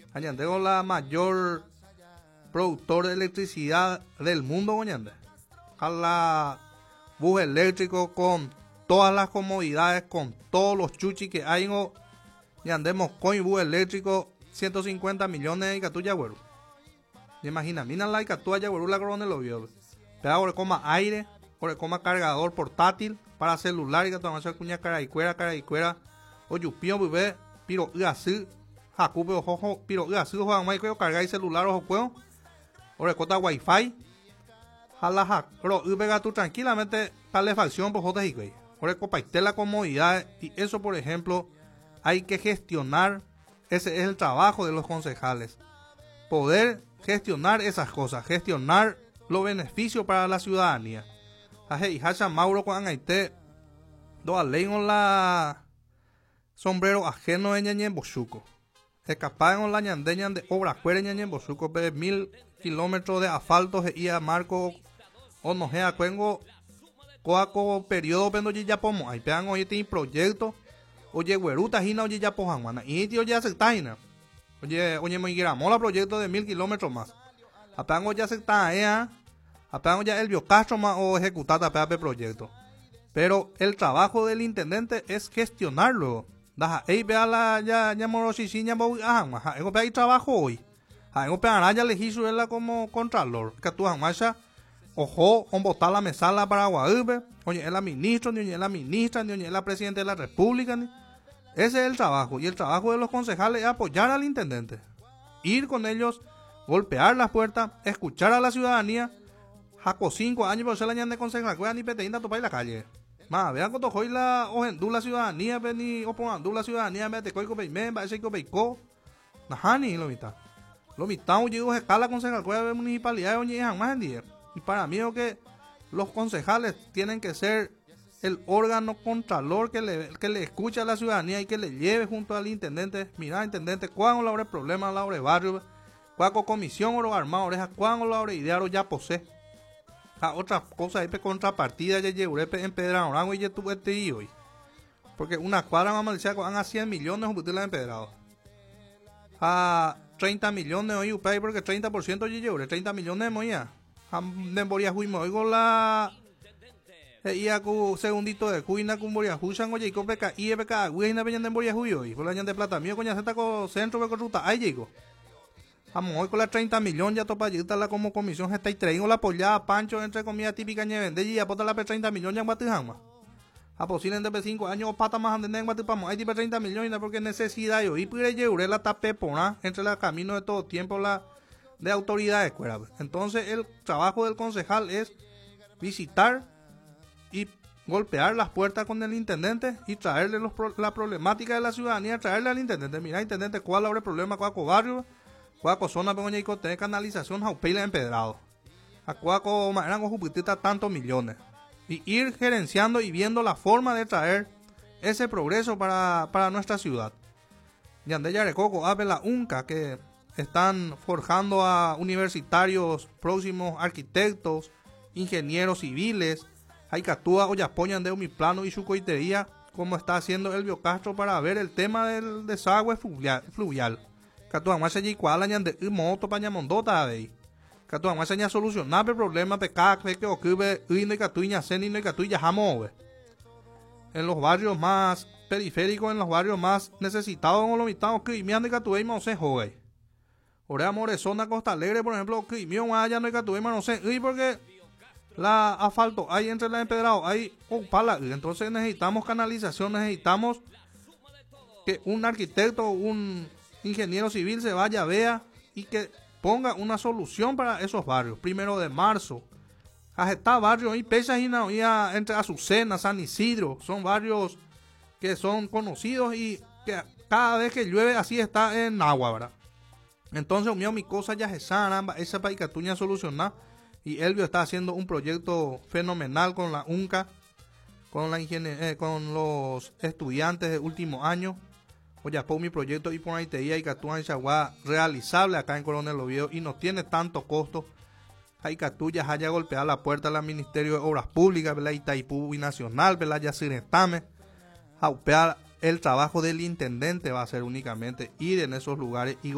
Añande con la mayor productor de electricidad del mundo, Oñande. A la bus eléctrico con todas las comodidades, con todos los chuchis que hay, y andemos con bus eléctrico 150 millones de catuya, güero. Imagina, mina la catuya, güero, la corona lo vio. Pero ahora coma aire, ahora coma cargador portátil para celular y que toma hacer cuña cara y cuera, o yupio, bebé, piro, así, jacupe, ojo, piro, así, ojo, más que cargar celular, ojo, cueo, ahora cota wifi, jala, pero pega tú tranquilamente, calefacción, por jotas y güey. Ahora copaité la comodidad, y eso, por ejemplo, hay que gestionar. Ese es el trabajo de los concejales, poder gestionar esas cosas, gestionar los beneficios para la ciudadanía. Y hacha Mauro con Aite, do ley con la sombrero ajeno de Ñañen Bochuco. Escapar con la ñandeña de obra fuera Ñañen Bochuco, de 1000 kilómetros de asfalto, y a Marco, o no sea, cuengo, coaco periodo, pendo ya pomo, ahí pegan hoy este proyecto. Oye, güeruta, jina, oye, ya pojanguana. Y tío, ya se está, jina. Oye, me la proyecto de 1000 kilómetros más. Apango ya se está, apango ya el biocastro más o ejecutar el proyecto. Pero el trabajo del intendente es gestionarlo. Daja, vea la, ya morosisiña, hay trabajo hoy. Ya legisla como contralor. Que tú, ojo, on botar la mesa la Paraguay, oye, es la ministra, ni es la ministra, ni es la presidenta de la república, ni. Ese es el trabajo, y el trabajo de los concejales es apoyar al intendente, ir con ellos, golpear las puertas, escuchar a la ciudadanía. Jaco 5 años por ser la ñan de concejal, que ni peteína topa en la calle. Más, vean cuando hoy la ojendu la ciudadanía, ni oponandu la ciudadanía, me te coico peimen, va ese coico, najani lo mitad. Lo mitad llegó a escala concejal, que de municipalidad, oye, jamás en día. Y para mí es que los concejales tienen que ser el órgano contralor que le escuche a la ciudadanía y que le lleve junto al intendente. Mira, intendente, ¿cuándo la hora problema, la hora barrio? ¿Cuándo comisión oro armado, oreja? ¿Cuándo la hora idear o ya posee? A otra cosa, ahí contrapartida, ya llegué en Pedrado, y ya tuve este hoy. Porque una cuadra más maldicia van a 100 millones de la empedrado. A 30 millones hoy, porque 30% ya llegué, 30 millones de moya. De Boria Hui, me oigo la. Y a segundito de Cuina con Boria Hui, Sango y Copeca, y EPK, Guina Peñan de Boria Hui hoy. Por la ñan de plata mío, coña Z con centro de ruta, ahí llegó. Vamos hoy con las 30 millones, ya topa la como comisión, está y traigo la apoyada, Pancho, entre comida típica, ñevende, y aporta la 30 millones, ya en Guatijama. A posible de 5 años, pata más ande en Guatipamo, hay tipo 30 millones, porque necesidad yo. Y pide lleure la tapepona, entre la camino de todo tiempo, la. De autoridades, entonces el trabajo del concejal es visitar y golpear las puertas con el intendente y traerle la problemática de la ciudadanía, traerle al intendente. Mira, intendente, ¿cuál es el problema? ¿Cuál barrio? ¿Cuál zona pequeña y tener canalización? Jaupeila empedrado. ¿A cuál eran jupitita tantos millones? Y ir gerenciando y viendo la forma de traer ese progreso para nuestra ciudad. Yandé Yarecoco, ave la UNCA, que están forjando a universitarios próximos, arquitectos, ingenieros civiles. Hay Catúa o apoyan de mi plano y su coitería, como está haciendo el biocastro para ver el tema del desagüe fluvial. Catúa más allí cuál añan de moto para mondota de Catúa más allá solucionar el problema de cada que ocurre y catuña seni y catuña jamove. En los barrios más periféricos, en los barrios más necesitados, en los mitad que me han de Catuey no se jogue. Orea Moresona, Costa Alegre, por ejemplo, que mío allá no hay Catuey, no sé, y porque la asfalto hay entre la empedrado, hay pala, entonces necesitamos canalización, necesitamos que un arquitecto, un ingeniero civil se vaya, vea y que ponga una solución para esos barrios. 1 de marzo, está barrio y Pesa y entre Azucena, San Isidro, son barrios que son conocidos y que cada vez que llueve así está en agua, ¿verdad? Entonces, mi cosa ya es sana, esa paicatuña solucionar. Y Elvio está haciendo un proyecto fenomenal con la UNCA, con los estudiantes de último año. Oye, por mi proyecto y por ahí te y Catúa en Chaguá realizable acá en Coronel Oviedo y no tiene tanto costo. Hay Catúya haya golpeado la puerta del Ministerio de Obras Públicas, ¿verdad? Itaipú Nacional, ¿verdad? Ya Siretame. El trabajo del intendente va a ser únicamente ir en esos lugares y